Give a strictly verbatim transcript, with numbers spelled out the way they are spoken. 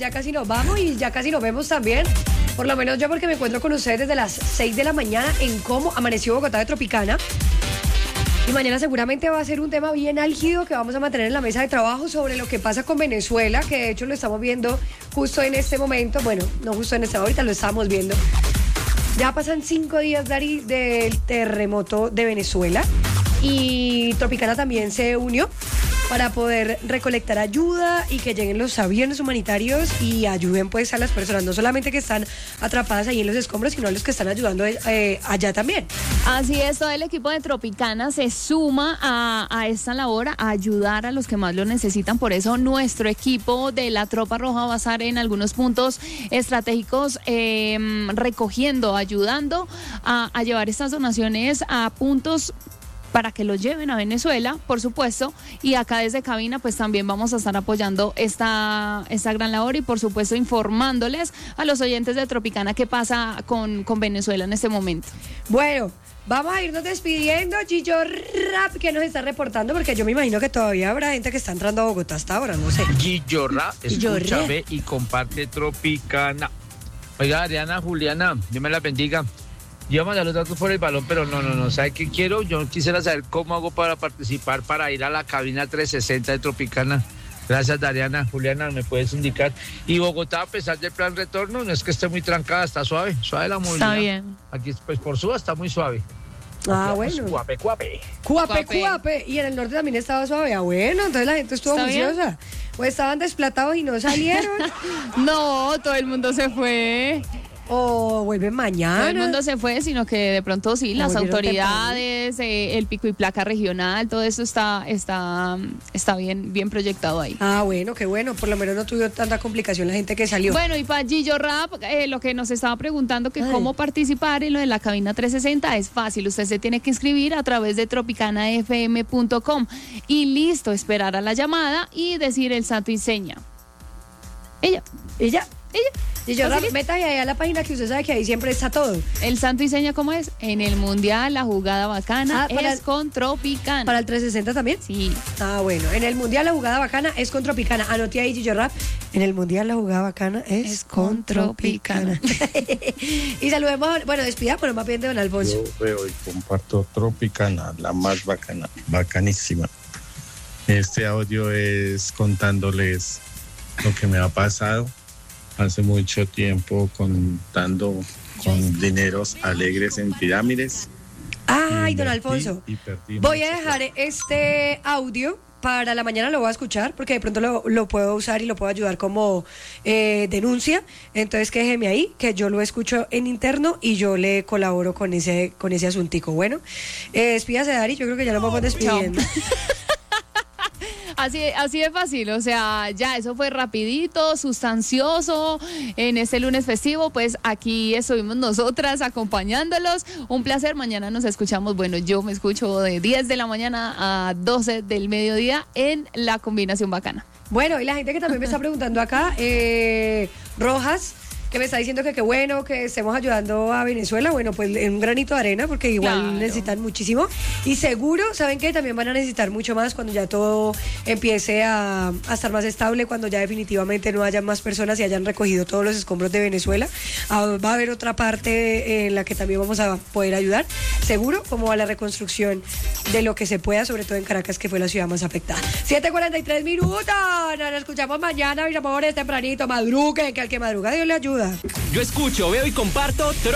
ya casi nos vamos y ya casi nos vemos también. Por lo menos yo, porque me encuentro con ustedes desde las seis de la mañana en Cómo Amaneció Bogotá de Tropicana. Y mañana seguramente va a ser un tema bien álgido que vamos a mantener en la mesa de trabajo sobre lo que pasa con Venezuela, que de hecho lo estamos viendo justo en este momento. Bueno, no justo en este, ahorita lo estamos viendo. Ya pasan cinco días, Dari, del terremoto de Venezuela. Y Tropicana también se unió para poder recolectar ayuda y que lleguen los aviones humanitarios y ayuden pues a las personas, no solamente que están atrapadas ahí en los escombros, sino a los que están ayudando eh, allá también. Así es, todo el equipo de Tropicana se suma a, a esta labor, a ayudar a los que más lo necesitan. Por eso nuestro equipo de la Tropa Roja va a estar en algunos puntos estratégicos eh, recogiendo, ayudando a, a llevar estas donaciones a puntos para que lo lleven a Venezuela, por supuesto, y acá desde cabina pues también vamos a estar apoyando esta, esta gran labor y por supuesto informándoles a los oyentes de Tropicana qué pasa con, con Venezuela en este momento. Bueno, vamos a irnos despidiendo. Gillo Rap, que nos está reportando, porque yo me imagino que todavía habrá gente que está entrando a Bogotá hasta ahora, no sé. Gillo Rap, escúchame y comparte Tropicana. Oiga, Ariana, Juliana, Dios me la bendiga. Yo mandar los datos por el balón, pero no, no, no, ¿sabe qué quiero? Yo quisiera saber cómo hago para participar, para ir a la cabina trescientos sesenta de Tropicana. Gracias, Dariana. Juliana, ¿me puedes indicar? Y Bogotá, a pesar del plan retorno, no es que esté muy trancada, está suave, suave la movilidad. Está bien. Aquí, pues, por Suba está muy suave. Ah, bueno. Cuape, cuape. Cuape, cuape. Y en el norte también estaba suave. Ah, bueno, entonces la gente estuvo juiciosa. O estaban desplatados y no salieron. No, todo el mundo se fue. O vuelven mañana. Todo el mundo se fue, sino que de pronto sí, las autoridades, eh, el pico y placa regional, todo eso está, está, está bien, bien proyectado ahí. Ah, bueno, qué bueno, por lo menos no tuvo tanta complicación la gente que salió. Bueno, y para Gillo Rap, eh, lo que nos estaba preguntando que Ay. cómo participar en lo de la cabina trescientos sesenta es fácil, usted se tiene que inscribir a través de tropicana f m punto com y listo, esperar a la llamada y decir el santo y seña. Ella, ella, ella. Y yo Rap, meta ahí a la página que usted sabe que ahí siempre está todo. El santo y seña, ¿cómo es? En el Mundial la jugada bacana Ah, para es el- con Tropicana. ¿Para el trescientos sesenta también? Sí. Ah, bueno. En el Mundial la jugada bacana es con Tropicana. Anoté ahí, Gillo Rap. En el Mundial la jugada bacana es, Es con con Tropicana. Y saludemos, bueno, despida, pero más bien de don Alfonso. Yo veo y comparto Tropicana, la más bacana, bacanísima. Este audio es contándoles lo que me ha pasado hace mucho tiempo, contando con dineros alegres en pirámides. Ay, don Invertí Alfonso. y perdí Voy a mucho dejar este audio para la mañana, lo voy a escuchar porque de pronto lo, lo puedo usar y lo puedo ayudar como eh, denuncia. Entonces quéjeme ahí, que yo lo escucho en interno y yo le colaboro con ese, con ese asuntico. Bueno, eh, despídase, Dari, yo creo que ya nos vamos despidiendo. Así, así de fácil, o sea, ya eso fue rapidito, sustancioso, en este lunes festivo, pues aquí estuvimos nosotras acompañándolos, un placer, mañana nos escuchamos, bueno, yo me escucho de diez de la mañana a doce del mediodía en La Combinación Bacana. Bueno, y la gente que también me está preguntando acá, eh, Rojas, que me está diciendo que qué bueno que estemos ayudando a Venezuela. Bueno, pues en un granito de arena, porque igual Claro. necesitan muchísimo. Y seguro, ¿saben qué? También van a necesitar mucho más cuando ya todo empiece a, a estar más estable, cuando ya definitivamente no haya más personas y hayan recogido todos los escombros de Venezuela. Ah, va a haber otra parte en la que también vamos a poder ayudar, seguro, como a la reconstrucción de lo que se pueda, sobre todo en Caracas, que fue la ciudad más afectada. siete cuarenta y tres minutos. Nos escuchamos mañana, mis amores, tempranito. Madruquen, que al que madruga Dios le ayuda. Yo escucho, veo y comparto